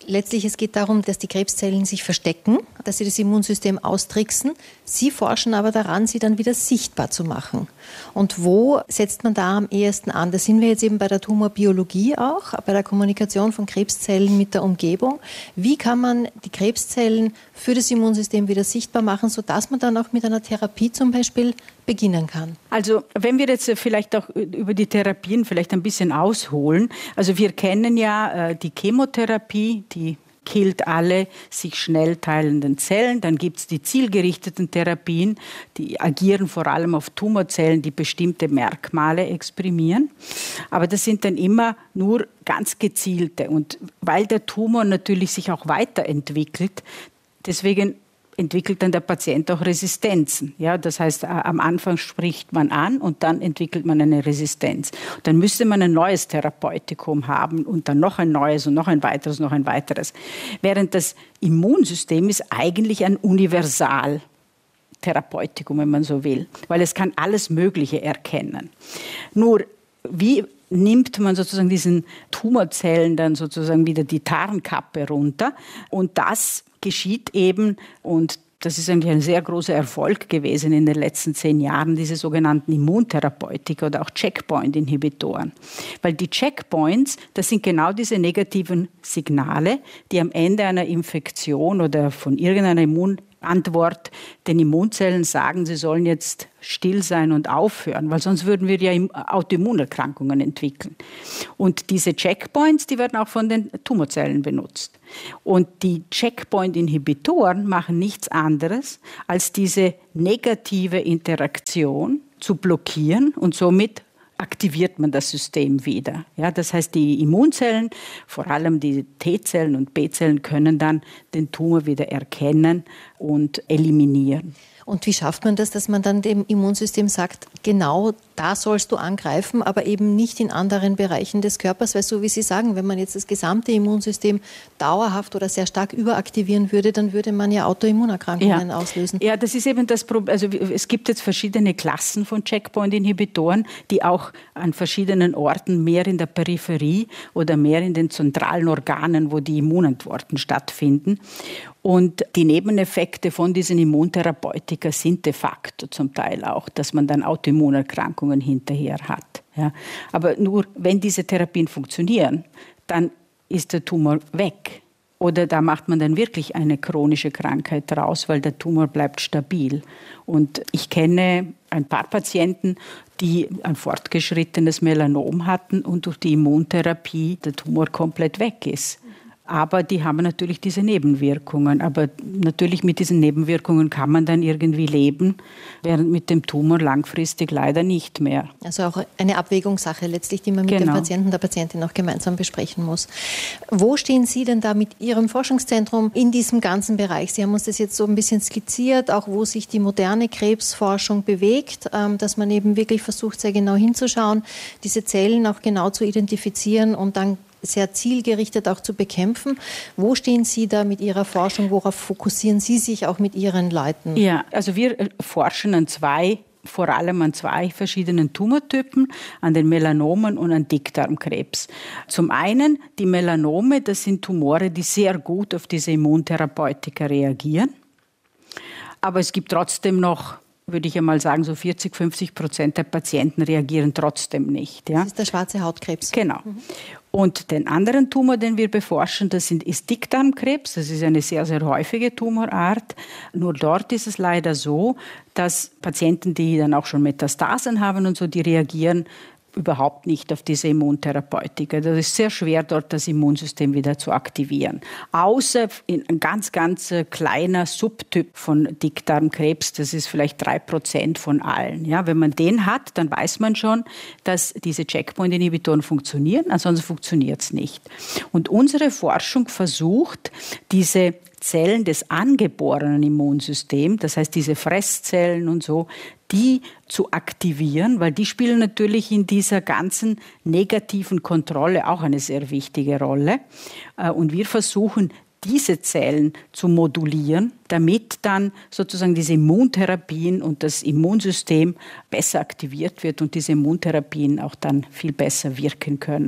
letztlich es geht darum, dass die Krebszellen sich verstecken, dass sie das Immunsystem austricksen. Sie forschen aber daran, sie dann wieder sichtbar zu machen. Und wo setzt man da am ehesten an? Da sind wir jetzt eben bei der Tumorbiologie auch, bei der Kommunikation von Krebszellen mit der Umgebung. Wie kann man die Krebszellen für das Immunsystem wieder sichtbar machen, sodass man dann auch mit einer Therapie zum Beispiel beginnen kann? Also wenn wir jetzt vielleicht auch über die Therapien vielleicht ein bisschen ausholen. Also wir kennen ja äh, die Chemotherapie, die killt alle sich schnell teilenden Zellen. Dann gibt es die zielgerichteten Therapien, die agieren vor allem auf Tumorzellen, die bestimmte Merkmale exprimieren. Aber das sind dann immer nur ganz gezielte. Und weil der Tumor natürlich sich auch weiterentwickelt, deswegen entwickelt dann der Patient auch Resistenzen. Ja, das heißt, am Anfang spricht man an und dann entwickelt man eine Resistenz. Dann müsste man ein neues Therapeutikum haben und dann noch ein neues und noch ein weiteres, noch ein weiteres. Während das Immunsystem ist eigentlich ein Universaltherapeutikum, wenn man so will, weil es kann alles Mögliche erkennen. Nur, wie nimmt man sozusagen diesen Tumorzellen dann sozusagen wieder die Tarnkappe runter? Und das geschieht eben, und das ist eigentlich ein sehr großer Erfolg gewesen in den letzten zehn Jahren, diese sogenannten Immuntherapeutika oder auch Checkpoint-Inhibitoren. Weil die Checkpoints, das sind genau diese negativen Signale, die am Ende einer Infektion oder von irgendeiner Immunantwort den Immunzellen sagen, sie sollen jetzt still sein und aufhören, weil sonst würden wir ja Autoimmunerkrankungen entwickeln. Und diese Checkpoints, die werden auch von den Tumorzellen benutzt. Und die Checkpoint-Inhibitoren machen nichts anderes, als diese negative Interaktion zu blockieren und somit aktiviert man das System wieder. Ja, das heißt, die Immunzellen, vor allem die T-Zellen und B-Zellen, können dann den Tumor wieder erkennen und eliminieren. Und wie schafft man das, dass man dann dem Immunsystem sagt, genau da sollst du angreifen, aber eben nicht in anderen Bereichen des Körpers? Weil so wie Sie sagen, wenn man jetzt das gesamte Immunsystem dauerhaft oder sehr stark überaktivieren würde, dann würde man ja Autoimmunerkrankungen ja. auslösen. Ja, das ist eben das Problem. Also es gibt jetzt verschiedene Klassen von Checkpoint-Inhibitoren, die auch an verschiedenen Orten, mehr in der Peripherie oder mehr in den zentralen Organen, wo die Immunantworten stattfinden. Und die Nebeneffekte von diesen Immuntherapeutika sind de facto zum Teil auch, dass man dann Autoimmunerkrankungen hinterher hat. Ja. Aber nur wenn diese Therapien funktionieren, dann ist der Tumor weg. Oder da macht man dann wirklich eine chronische Krankheit draus, weil der Tumor bleibt stabil. Und ich kenne ein paar Patienten, die ein fortgeschrittenes Melanom hatten und durch die Immuntherapie der Tumor komplett weg ist. Aber die haben natürlich diese Nebenwirkungen. Aber natürlich mit diesen Nebenwirkungen kann man dann irgendwie leben, während mit dem Tumor langfristig leider nicht mehr. Also auch eine Abwägungssache letztlich, die man mit genau. dem Patienten, der Patientin auch gemeinsam besprechen muss. Wo stehen Sie denn da mit Ihrem Forschungszentrum in diesem ganzen Bereich? Sie haben uns das jetzt so ein bisschen skizziert, auch wo sich die moderne Krebsforschung bewegt, dass man eben wirklich versucht, sehr genau hinzuschauen, diese Zellen auch genau zu identifizieren und dann sehr zielgerichtet auch zu bekämpfen. Wo stehen Sie da mit Ihrer Forschung? Worauf fokussieren Sie sich auch mit Ihren Leuten? Ja, also wir forschen an zwei, vor allem an zwei verschiedenen Tumortypen, an den Melanomen und an Dickdarmkrebs. Zum einen die Melanome, das sind Tumore, die sehr gut auf diese Immuntherapeutika reagieren. Aber es gibt trotzdem noch, würde ich einmal sagen, so vierzig, fünfzig Prozent der Patienten reagieren trotzdem nicht. Ja? Das ist der schwarze Hautkrebs. Genau. Mhm. Und den anderen Tumor, den wir beforschen, das sind, ist Dickdarmkrebs. Das ist eine sehr, sehr häufige Tumorart. Nur dort ist es leider so, dass Patienten, die dann auch schon Metastasen haben und so, die reagieren überhaupt nicht auf diese Immuntherapeutika. Das ist sehr schwer, dort das Immunsystem wieder zu aktivieren. Außer ein ganz, ganz kleiner Subtyp von Dickdarmkrebs, das ist vielleicht drei Prozent von allen. Ja, wenn man den hat, dann weiß man schon, dass diese Checkpoint-Inhibitoren funktionieren, ansonsten funktioniert es nicht. Und unsere Forschung versucht, diese Zellen des angeborenen Immunsystems, das heißt diese Fresszellen und so, die zu aktivieren, weil die spielen natürlich in dieser ganzen negativen Kontrolle auch eine sehr wichtige Rolle. Und wir versuchen, diese Zellen zu modulieren, damit dann sozusagen diese Immuntherapien und das Immunsystem besser aktiviert wird und diese Immuntherapien auch dann viel besser wirken können.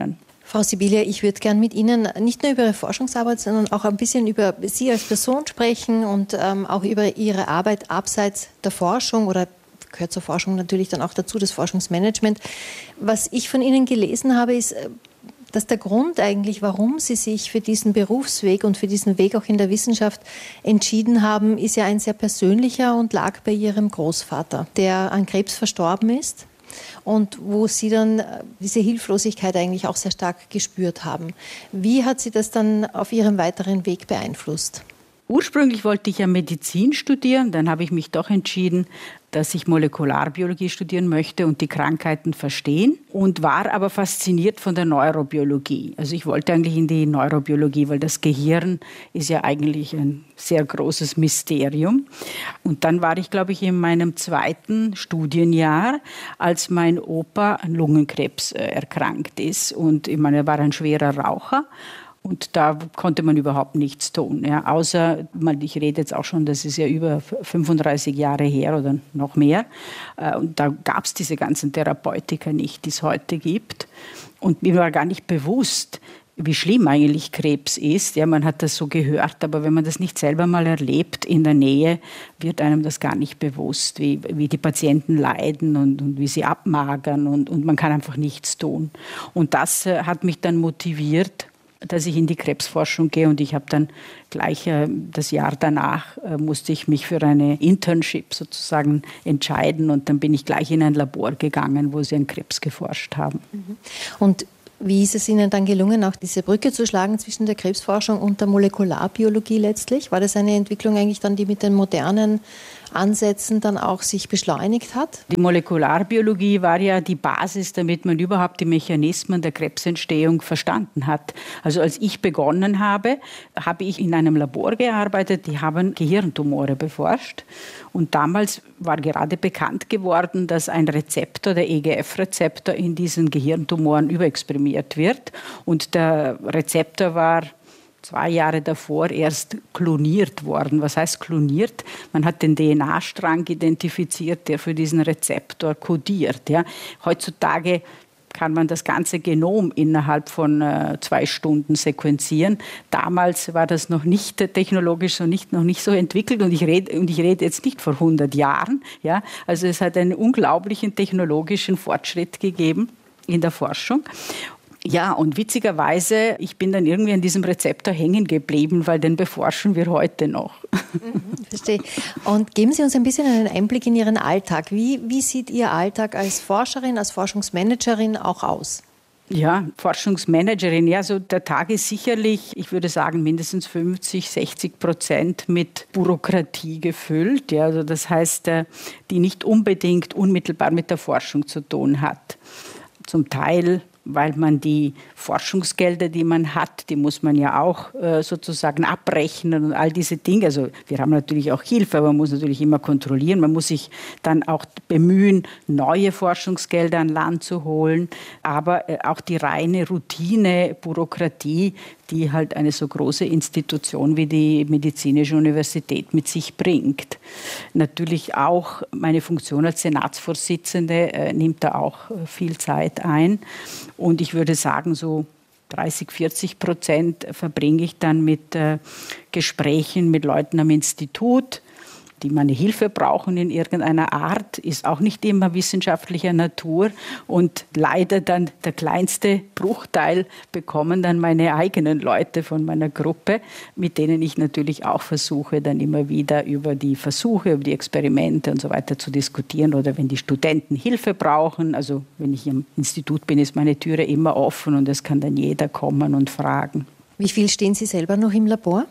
Frau Sibilia, ich würde gern mit Ihnen nicht nur über Ihre Forschungsarbeit, sondern auch ein bisschen über Sie als Person sprechen und ähm, auch über Ihre Arbeit abseits der Forschung oder gehört zur Forschung natürlich dann auch dazu, das Forschungsmanagement. Was ich von Ihnen gelesen habe, ist, dass der Grund eigentlich, warum Sie sich für diesen Berufsweg und für diesen Weg auch in der Wissenschaft entschieden haben, ist ja ein sehr persönlicher und lag bei Ihrem Großvater, der an Krebs verstorben ist. Und wo Sie dann diese Hilflosigkeit eigentlich auch sehr stark gespürt haben. Wie hat Sie das dann auf Ihrem weiteren Weg beeinflusst? Ursprünglich wollte ich ja Medizin studieren, dann habe ich mich doch entschieden, dass ich Molekularbiologie studieren möchte und die Krankheiten verstehen und war aber fasziniert von der Neurobiologie. Also ich wollte eigentlich in die Neurobiologie, weil das Gehirn ist ja eigentlich ein sehr großes Mysterium. Und dann war ich, glaube ich, in meinem zweiten Studienjahr, als mein Opa an Lungenkrebs erkrankt ist. Und ich meine, er war ein schwerer Raucher. Und da konnte man überhaupt nichts tun. Ja, außer, ich rede jetzt auch schon, das ist ja über fünfunddreißig Jahre her oder noch mehr. Und da gab es diese ganzen Therapeutika nicht, die es heute gibt. Und mir war gar nicht bewusst, wie schlimm eigentlich Krebs ist. Ja, man hat das so gehört, aber wenn man das nicht selber mal erlebt in der Nähe, wird einem das gar nicht bewusst, wie, wie die Patienten leiden und, und wie sie abmagern und, und man kann einfach nichts tun. Und das äh, hat mich dann motiviert, dass ich in die Krebsforschung gehe und ich habe dann gleich äh, das Jahr danach äh, musste ich mich für eine Internship sozusagen entscheiden und dann bin ich gleich in ein Labor gegangen, wo sie an Krebs geforscht haben. Und wie ist es Ihnen dann gelungen, auch diese Brücke zu schlagen zwischen der Krebsforschung und der Molekularbiologie letztlich? War das eine Entwicklung eigentlich dann, die mit den modernen Ansätzen dann auch sich beschleunigt hat? Die Molekularbiologie war ja die Basis, damit man überhaupt die Mechanismen der Krebsentstehung verstanden hat. Also als ich begonnen habe, habe ich in einem Labor gearbeitet, die haben Gehirntumore beforscht. Und damals war gerade bekannt geworden, dass ein Rezeptor, der E G F-Rezeptor, in diesen Gehirntumoren überexprimiert wird. Und der Rezeptor war zwei Jahre davor erst kloniert worden. Was heißt kloniert? Man hat den D N A-Strang identifiziert, der für diesen Rezeptor kodiert. Ja. Heutzutage kann man das ganze Genom innerhalb von äh, zwei Stunden sequenzieren. Damals war das noch nicht äh, technologisch so nicht, noch nicht so entwickelt und ich rede und ich rede jetzt nicht vor hundert Jahren. Ja. Also es hat einen unglaublichen technologischen Fortschritt gegeben in der Forschung. Ja, und witzigerweise, ich bin dann irgendwie an diesem Rezeptor hängen geblieben, weil den beforschen wir heute noch. Mhm, verstehe. Und geben Sie uns ein bisschen einen Einblick in Ihren Alltag. Wie, wie sieht Ihr Alltag als Forscherin, als Forschungsmanagerin auch aus? Ja, Forschungsmanagerin, ja, so der Tag ist sicherlich, ich würde sagen, mindestens fünfzig, sechzig Prozent mit Bürokratie gefüllt. Ja, also das heißt, die nicht unbedingt unmittelbar mit der Forschung zu tun hat. Zum Teil, weil man die Forschungsgelder, die man hat, die muss man ja auch äh, sozusagen abrechnen und all diese Dinge. Also wir haben natürlich auch Hilfe, aber man muss natürlich immer kontrollieren. Man muss sich dann auch bemühen, neue Forschungsgelder an Land zu holen. Aber äh, auch die reine Routine, Bürokratie, die halt eine so große Institution wie die Medizinische Universität mit sich bringt. Natürlich auch meine Funktion als Senatsvorsitzende äh, nimmt da auch äh, viel Zeit ein. Und ich würde sagen, so dreißig, vierzig Prozent verbringe ich dann mit äh, Gesprächen mit Leuten am Institut, die meine Hilfe brauchen in irgendeiner Art, ist auch nicht immer wissenschaftlicher Natur. Und leider dann der kleinste Bruchteil bekommen dann meine eigenen Leute von meiner Gruppe, mit denen ich natürlich auch versuche, dann immer wieder über die Versuche, über die Experimente und so weiter zu diskutieren. Oder wenn die Studenten Hilfe brauchen, also wenn ich im Institut bin, ist meine Türe immer offen und es kann dann jeder kommen und fragen. Wie viel stehen Sie selber noch im Labor?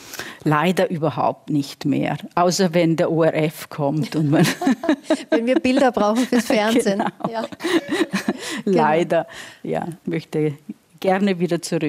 Leider überhaupt nicht mehr, außer wenn der O R F kommt. Und man wenn wir Bilder brauchen fürs Fernsehen. Genau. Ja. Leider, ja, möchte gerne wieder zurück.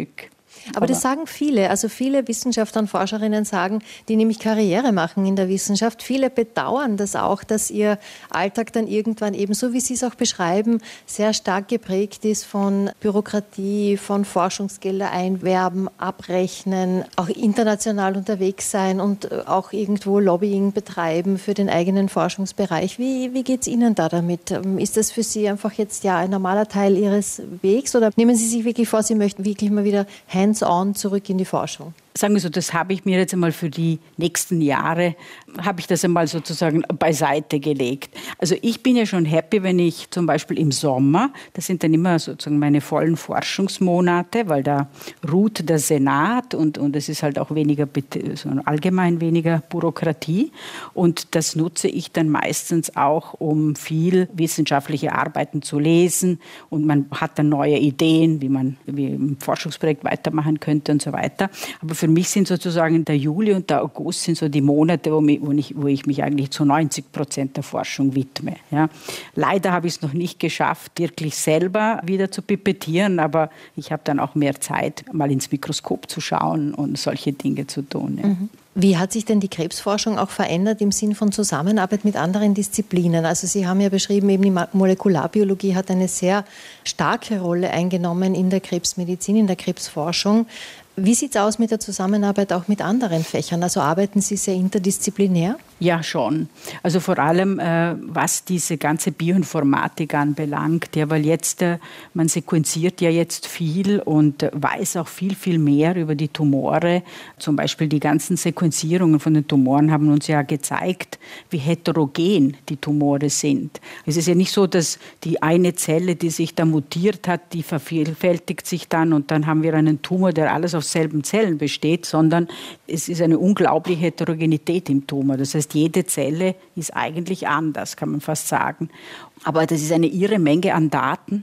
Aber, Aber das sagen viele, also viele Wissenschaftler und Forscherinnen sagen, die nämlich Karriere machen in der Wissenschaft. Viele bedauern das auch, dass ihr Alltag dann irgendwann eben, so wie Sie es auch beschreiben, sehr stark geprägt ist von Bürokratie, von Forschungsgelder einwerben, abrechnen, auch international unterwegs sein und auch irgendwo Lobbying betreiben für den eigenen Forschungsbereich. Wie, wie geht es Ihnen da damit? Ist das für Sie einfach jetzt ja ein normaler Teil Ihres Wegs oder nehmen Sie sich wirklich vor, Sie möchten wirklich mal wieder hands-on zurück in die Forschung? Sagen wir so, das habe ich mir jetzt einmal für die nächsten Jahre, habe ich das einmal sozusagen beiseite gelegt. Also ich bin ja schon happy, wenn ich zum Beispiel im Sommer, das sind dann immer sozusagen meine vollen Forschungsmonate, weil da ruht der Senat und, und es ist halt auch weniger, so allgemein weniger Bürokratie. Und das nutze ich dann meistens auch, um viel wissenschaftliche Arbeiten zu lesen. Und man hat dann neue Ideen, wie man wie im Forschungsprojekt weitermachen könnte und so weiter. Aber für mich sind sozusagen der Juli und der August sind so die Monate, wo, mich, wo, ich, wo ich mich eigentlich zu neunzig Prozent der Forschung widme. Ja. Leider habe ich es noch nicht geschafft, wirklich selber wieder zu pipettieren, aber ich habe dann auch mehr Zeit, mal ins Mikroskop zu schauen und solche Dinge zu tun. Ja. Mhm. Wie hat sich denn die Krebsforschung auch verändert im Sinn von Zusammenarbeit mit anderen Disziplinen? Also Sie haben ja beschrieben, eben die Molekularbiologie hat eine sehr starke Rolle eingenommen in der Krebsmedizin, in der Krebsforschung. Wie sieht es aus mit der Zusammenarbeit auch mit anderen Fächern? Also arbeiten Sie sehr interdisziplinär? Ja, schon. Also vor allem, äh, was diese ganze Bioinformatik anbelangt, ja, weil jetzt, äh, man sequenziert ja jetzt viel und äh, weiß auch viel, viel mehr über die Tumore. Zum Beispiel die ganzen Sequenzierungen von den Tumoren haben uns ja gezeigt, wie heterogen die Tumore sind. Es ist ja nicht so, dass die eine Zelle, die sich da mutiert hat, die vervielfältigt sich dann und dann haben wir einen Tumor, der alles aus selben Zellen besteht, sondern es ist eine unglaubliche Heterogenität im Tumor. Das heißt, jede Zelle ist eigentlich anders, kann man fast sagen. Aber das ist eine irre Menge an Daten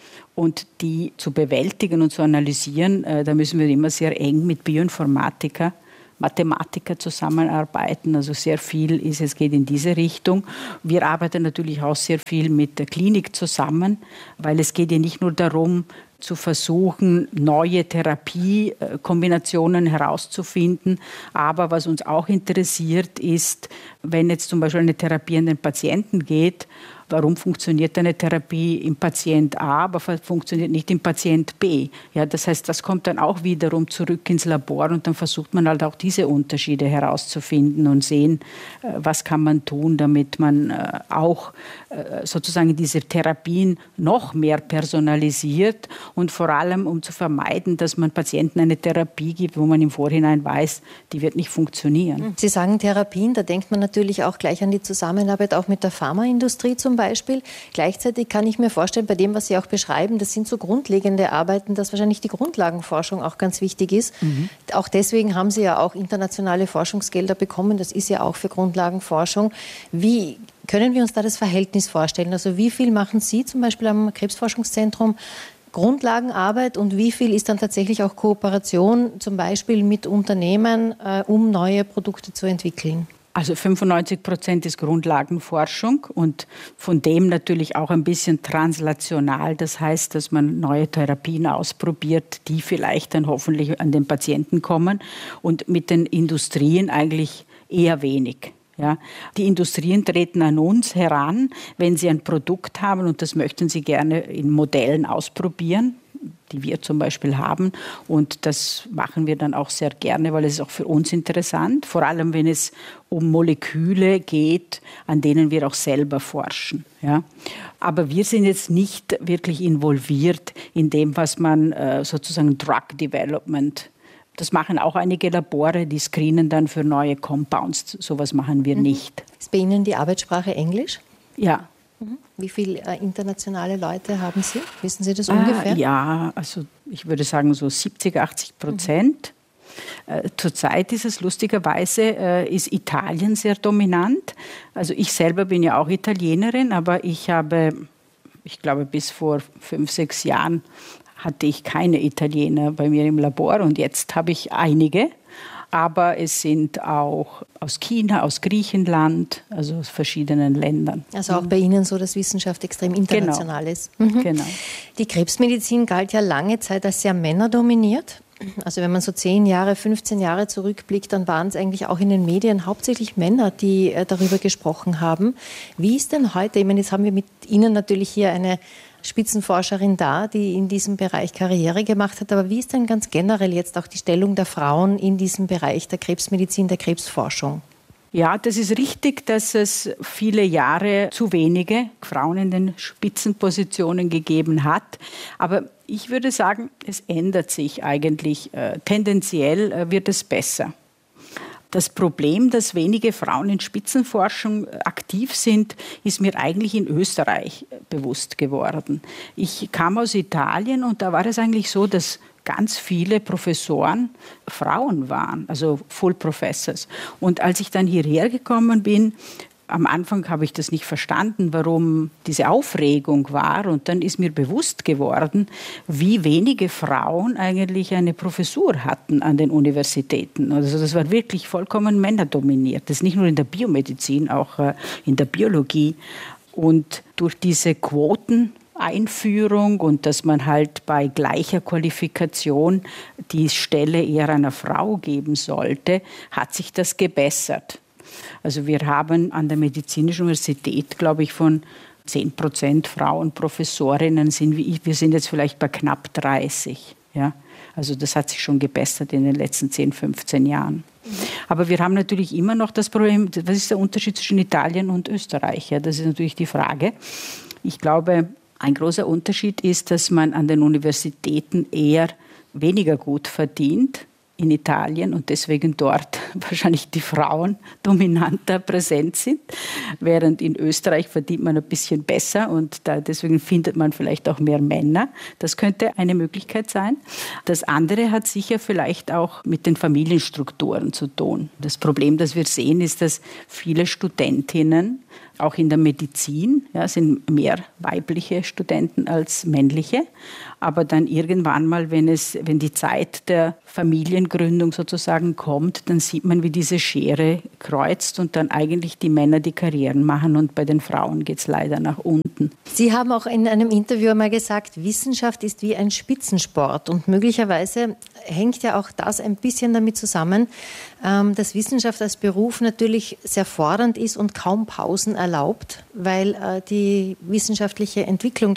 und die zu bewältigen und zu analysieren, äh, da müssen wir immer sehr eng mit Bioinformatiker, Mathematiker zusammenarbeiten. Also sehr viel ist, es geht in diese Richtung. Wir arbeiten natürlich auch sehr viel mit der Klinik zusammen, weil es geht ja nicht nur darum, zu versuchen, neue Therapiekombinationen herauszufinden. Aber was uns auch interessiert ist, wenn jetzt zum Beispiel eine Therapie an den Patienten geht, warum funktioniert eine Therapie im Patient A, aber funktioniert nicht im Patient B? Ja, das heißt, das kommt dann auch wiederum zurück ins Labor und dann versucht man halt auch diese Unterschiede herauszufinden und sehen, was kann man tun, damit man auch sozusagen diese Therapien noch mehr personalisiert und vor allem, um zu vermeiden, dass man Patienten eine Therapie gibt, wo man im Vorhinein weiß, die wird nicht funktionieren. Sie sagen Therapien, da denkt man natürlich auch gleich an die Zusammenarbeit auch mit der Pharmaindustrie zum Beispiel. Gleichzeitig kann ich mir vorstellen, bei dem, was Sie auch beschreiben, das sind so grundlegende Arbeiten, dass wahrscheinlich die Grundlagenforschung auch ganz wichtig ist. Mhm. Auch deswegen haben Sie ja auch internationale Forschungsgelder bekommen. Das ist ja auch für Grundlagenforschung. Wie können wir uns da das Verhältnis vorstellen? Also wie viel machen Sie zum Beispiel am Krebsforschungszentrum Grundlagenarbeit und wie viel ist dann tatsächlich auch Kooperation zum Beispiel mit Unternehmen, äh, um neue Produkte zu entwickeln? Also fünfundneunzig Prozent ist Grundlagenforschung und von dem natürlich auch ein bisschen translational. Das heißt, dass man neue Therapien ausprobiert, die vielleicht dann hoffentlich an den Patienten kommen und mit den Industrien eigentlich eher wenig. Ja, die Industrien treten an uns heran, wenn sie ein Produkt haben und das möchten sie gerne in Modellen ausprobieren, die wir zum Beispiel haben. Und das machen wir dann auch sehr gerne, weil es ist auch für uns interessant, vor allem wenn es um Moleküle geht, an denen wir auch selber forschen. Ja. Aber wir sind jetzt nicht wirklich involviert in dem, was man äh, sozusagen Drug Development. Das machen auch einige Labore, die screenen dann für neue Compounds. Sowas machen wir mhm. nicht. Ist bei Ihnen die Arbeitssprache Englisch? Ja. Mhm. Wie viele äh, internationale Leute haben Sie? Wissen Sie das ungefähr? Ah, ja, also ich würde sagen so siebzig, achtzig Prozent. Mhm. Äh, zurzeit ist es lustigerweise, äh, ist Italien sehr dominant. Also ich selber bin ja auch Italienerin, aber ich habe, ich glaube bis vor fünf, sechs Jahren hatte ich keine Italiener bei mir im Labor und jetzt habe ich einige. Aber es sind auch aus China, aus Griechenland, also aus verschiedenen Ländern. Also auch bei Ihnen so, dass Wissenschaft extrem international genau. ist. Mhm. Genau. Die Krebsmedizin galt ja lange Zeit als sehr männerdominiert. Also wenn man so zehn Jahre, fünfzehn Jahre zurückblickt, dann waren es eigentlich auch in den Medien hauptsächlich Männer, die äh, darüber gesprochen haben. Wie ist denn heute, ich meine, jetzt haben wir mit Ihnen natürlich hier eine Spitzenforscherin da, die in diesem Bereich Karriere gemacht hat, aber wie ist denn ganz generell jetzt auch die Stellung der Frauen in diesem Bereich der Krebsmedizin, der Krebsforschung? Ja, das ist richtig, dass es viele Jahre zu wenige Frauen in den Spitzenpositionen gegeben hat. Aber ich würde sagen, es ändert sich eigentlich. Äh, tendenziell äh, wird es besser. Das Problem, dass wenige Frauen in Spitzenforschung aktiv sind, ist mir eigentlich in Österreich bewusst geworden. Ich kam aus Italien und da war es eigentlich so, dass ganz viele Professoren Frauen waren, also Full Professors. Und als ich dann hierher gekommen bin, am Anfang habe ich das nicht verstanden, warum diese Aufregung war. Und dann ist mir bewusst geworden, wie wenige Frauen eigentlich eine Professur hatten an den Universitäten. Also das war wirklich vollkommen männerdominiert. Das ist nicht nur in der Biomedizin, auch in der Biologie. Und durch diese Quoten Einführung und dass man halt bei gleicher Qualifikation die Stelle eher einer Frau geben sollte, hat sich das gebessert. Also wir haben an der Medizinischen Universität, glaube ich, von zehn Prozent Frauen Professorinnen sind wir, wir sind jetzt vielleicht bei knapp dreißig. Ja? Also das hat sich schon gebessert in den letzten zehn, fünfzehn Jahren. Aber wir haben natürlich immer noch das Problem, was ist der Unterschied zwischen Italien und Österreich? Ja, das ist natürlich die Frage. Ich glaube, ein großer Unterschied ist, dass man an den Universitäten eher weniger gut verdient in Italien und deswegen dort wahrscheinlich die Frauen dominanter präsent sind, während in Österreich verdient man ein bisschen besser und da deswegen findet man vielleicht auch mehr Männer. Das könnte eine Möglichkeit sein. Das andere hat sicher vielleicht auch mit den Familienstrukturen zu tun. Das Problem, das wir sehen, ist, dass viele Studentinnen auch in der Medizin, ja, sind mehr weibliche Studenten als männliche. Aber dann irgendwann mal, wenn, es, wenn die Zeit der Familiengründung sozusagen kommt, dann sieht man, wie diese Schere kreuzt und dann eigentlich die Männer die Karrieren machen und bei den Frauen geht es leider nach unten. Sie haben auch in einem Interview einmal gesagt, Wissenschaft ist wie ein Spitzensport und möglicherweise hängt ja auch das ein bisschen damit zusammen, dass Wissenschaft als Beruf natürlich sehr fordernd ist und kaum Pausen erlaubt, weil die wissenschaftliche Entwicklung